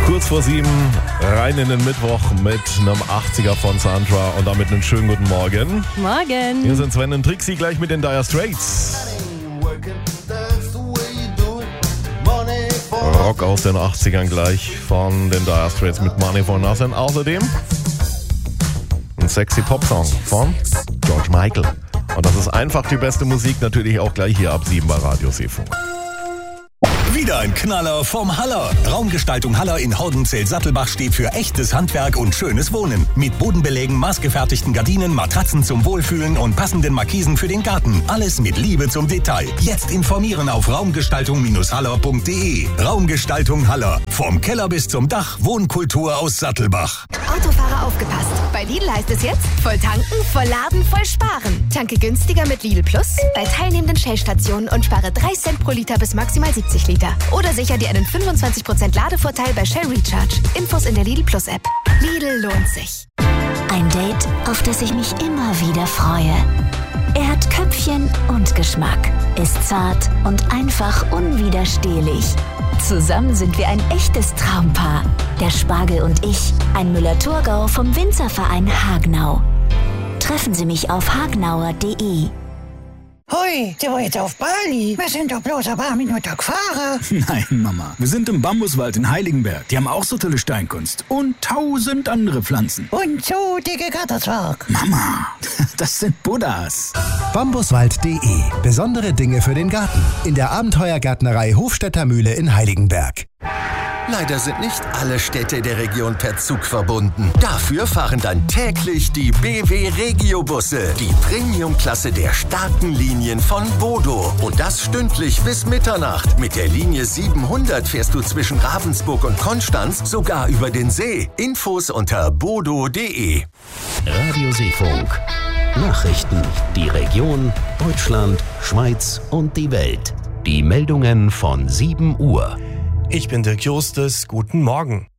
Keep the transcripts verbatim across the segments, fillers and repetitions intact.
Kurz vor sieben, rein in den Mittwoch mit einem achtziger von Sandra und damit einen schönen guten Morgen. Morgen. Hier sind Sven und Trixie gleich mit den Dire Straits. Rock aus den achtzigern gleich von den Dire Straits mit Money for Nothing. Außerdem ein sexy Pop-Song von George Michael. Und das ist einfach die beste Musik, natürlich auch gleich hier ab sieben bei Radio Seefunk. Wieder ein Knaller vom Haller. Raumgestaltung Haller in Hordenzell-Sattelbach steht für echtes Handwerk und schönes Wohnen. Mit Bodenbelägen, maßgefertigten Gardinen, Matratzen zum Wohlfühlen und passenden Markisen für den Garten. Alles mit Liebe zum Detail. Jetzt informieren auf raumgestaltung haller punkt de. Raumgestaltung Haller. Vom Keller bis zum Dach. Wohnkultur aus Sattelbach. Autofahrer aufgepasst. Bei Lidl heißt es jetzt voll tanken, voll laden, voll sparen. Tanke günstiger mit Lidl Plus bei teilnehmenden Shell-Stationen und spare drei Cent pro Liter bis maximal siebzig Liter. Oder sicher dir einen fünfundzwanzig Prozent Ladevorteil bei Shell Recharge. Infos in der Lidl Plus App. Lidl lohnt sich. Ein Date, auf das ich mich immer wieder freue. Er hat Köpfchen und Geschmack, ist zart und einfach unwiderstehlich. Zusammen sind wir ein echtes Traumpaar. Der Spargel und ich, ein Müller-Thurgau vom Winzerverein Hagenau. Treffen Sie mich auf hagenauer punkt de. Hui, sind wir jetzt auf Bali? Wir sind doch bloß ein paar Minuten gefahren. Nein, Mama. Wir sind im Bambuswald in Heiligenberg. Die haben auch so tolle Steinkunst. Und tausend andere Pflanzen. Und so dicke Gatterswerk. Mama, das sind Buddhas. Bambuswald punkt de. Besondere Dinge für den Garten. In der Abenteuergärtnerei Hofstädter Mühle in Heiligenberg. Leider sind nicht alle Städte der Region per Zug verbunden. Dafür fahren dann täglich die B W Regio-Busse, die Premium-Klasse der starken Linien von Bodo. Und das stündlich bis Mitternacht. Mit der Linie siebenhundert fährst du zwischen Ravensburg und Konstanz sogar über den See. Infos unter bodo punkt de. Radio Seefunk. Nachrichten, die Region, Deutschland, Schweiz und die Welt. Die Meldungen von sieben Uhr. Ich bin Dirk Justus, guten Morgen.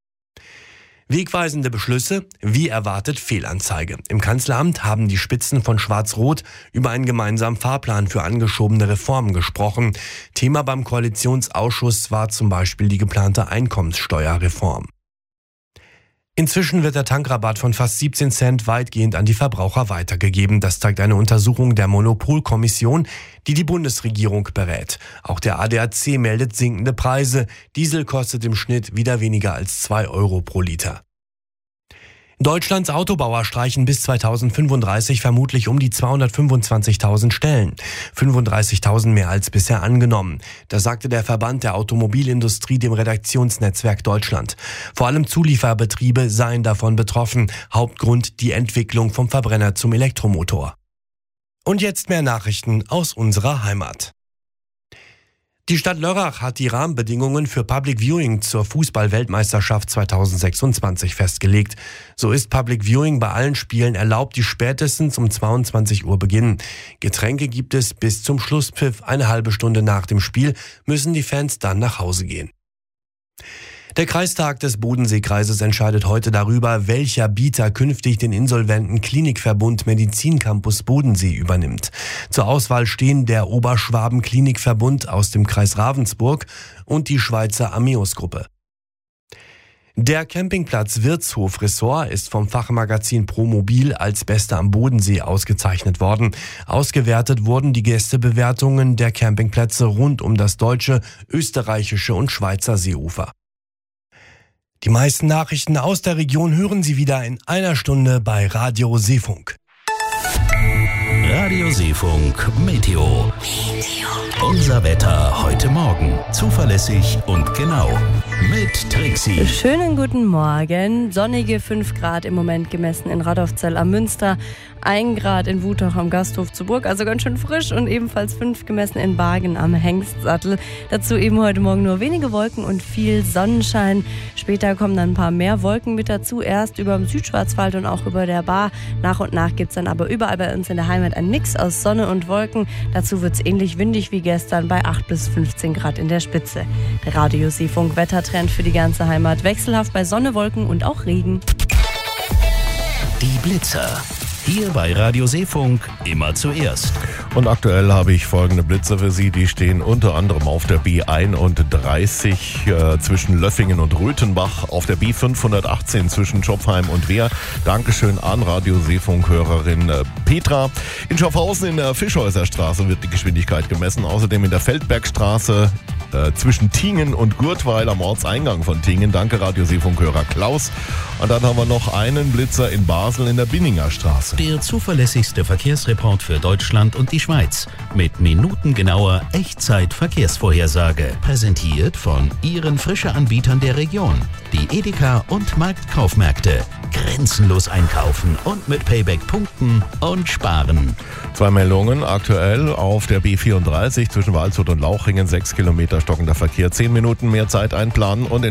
Wegweisende Beschlüsse, wie erwartet Fehlanzeige. Im Kanzleramt haben die Spitzen von Schwarz-Rot über einen gemeinsamen Fahrplan für angeschobene Reformen gesprochen. Thema beim Koalitionsausschuss war zum Beispiel die geplante Einkommenssteuerreform. Inzwischen wird der Tankrabatt von fast siebzehn Cent weitgehend an die Verbraucher weitergegeben. Das zeigt eine Untersuchung der Monopolkommission, die die Bundesregierung berät. Auch der A D A C meldet sinkende Preise. Diesel kostet im Schnitt wieder weniger als zwei Euro pro Liter. Deutschlands Autobauer streichen bis zweitausendfünfunddreißig vermutlich um die zweihundertfünfundzwanzigtausend Stellen. fünfunddreißigtausend mehr als bisher angenommen. Das sagte der Verband der Automobilindustrie dem Redaktionsnetzwerk Deutschland. Vor allem Zulieferbetriebe seien davon betroffen. Hauptgrund die Entwicklung vom Verbrenner zum Elektromotor. Und jetzt mehr Nachrichten aus unserer Heimat. Die Stadt Lörrach hat die Rahmenbedingungen für Public Viewing zur Fußball-Weltmeisterschaft zweitausendsechsundzwanzig festgelegt. So ist Public Viewing bei allen Spielen erlaubt, die spätestens um zweiundzwanzig Uhr beginnen. Getränke gibt es bis zum Schlusspfiff. Eine halbe Stunde nach dem Spiel müssen die Fans dann nach Hause gehen. Der Kreistag des Bodenseekreises entscheidet heute darüber, welcher Bieter künftig den insolventen Klinikverbund Medizincampus Bodensee übernimmt. Zur Auswahl stehen der Oberschwaben Klinikverbund aus dem Kreis Ravensburg und die Schweizer Ameos-Gruppe. Der Campingplatz Wirtshof Ressort ist vom Fachmagazin Promobil als Bester am Bodensee ausgezeichnet worden. Ausgewertet wurden die Gästebewertungen der Campingplätze rund um das deutsche, österreichische und Schweizer Seeufer. Die meisten Nachrichten aus der Region hören Sie wieder in einer Stunde bei Radio Seefunk. Radio Seefunk Meteo. Meteo. Unser Wetter heute Morgen. Zuverlässig und genau. Mit Trixie. Schönen guten Morgen. Sonnige fünf Grad im Moment gemessen in Radolfzell am Münster. ein Grad in Wutach am Gasthof zu Burg, also ganz schön frisch, und ebenfalls fünf gemessen in Bargen am Hengstsattel. Dazu eben heute Morgen nur wenige Wolken und viel Sonnenschein. Später kommen dann ein paar mehr Wolken mit dazu, erst über dem Südschwarzwald und auch über der Baar. Nach und nach gibt es dann aber überall bei uns in der Heimat ein Mix aus Sonne und Wolken. Dazu wird es ähnlich windig wie gestern bei acht bis fünfzehn Grad in der Spitze. Der Radio Seefunk Wettertrend für die ganze Heimat. Wechselhaft bei Sonne, Wolken und auch Regen. Die Blitzer. Hier bei Radio Seefunk immer zuerst. Und aktuell habe ich folgende Blitzer für Sie. Die stehen unter anderem auf der B einunddreißig äh, zwischen Löffingen und Röthenbach, auf der B fünfhundertachtzehn zwischen Schopfheim und Wehr. Dankeschön an Radio-Seefunk-Hörerin äh, Petra. In Schaffhausen in der Fischhäuserstraße wird die Geschwindigkeit gemessen. Außerdem in der Feldbergstraße äh, zwischen Tingen und Gurtweil am Ortseingang von Tingen. Danke Radio-Seefunk-Hörer Klaus. Und dann haben wir noch einen Blitzer in Basel in der Binninger Straße. Der zuverlässigste Verkehrsreport für Deutschland und die Schweiz mit minutengenauer Echtzeit-Verkehrsvorhersage. Präsentiert von Ihren Frische-Anbietern der Region. Die Edeka und Marktkaufmärkte. Grenzenlos einkaufen und mit Payback punkten und sparen. Zwei Meldungen aktuell auf der B vierunddreißig zwischen Waldshut und Lauchringen. Sechs Kilometer stockender Verkehr. Zehn Minuten mehr Zeit einplanen und